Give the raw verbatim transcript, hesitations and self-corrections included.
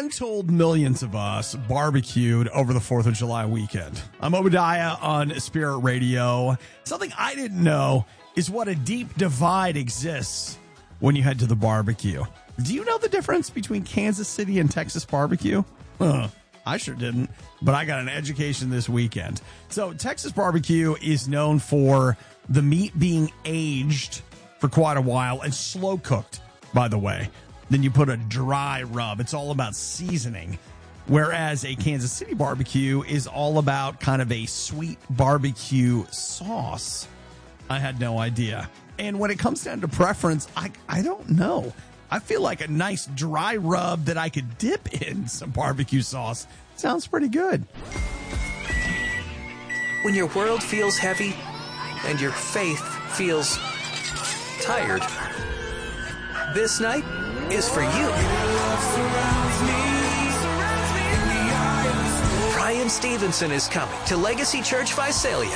untold millions of us barbecued over the fourth of July weekend. I'm Obadiah on Spirit Radio. Something I didn't know is what a deep divide exists when you head to the barbecue. Do you know the difference between Kansas City and Texas barbecue? Huh. I sure didn't, but I got an education this weekend. So Texas barbecue is known for the meat being aged for quite a while and slow cooked, by the way. Then you put a dry rub. It's all about seasoning. Whereas a Kansas City barbecue is all about kind of a sweet barbecue sauce. I had no idea. And when it comes down to preference, I, I don't know. I feel like a nice dry rub that I could dip in some barbecue sauce sounds pretty good. When your world feels heavy and your faith feels tired, this night is for you. Brian Stevenson is coming to Legacy Church Visalia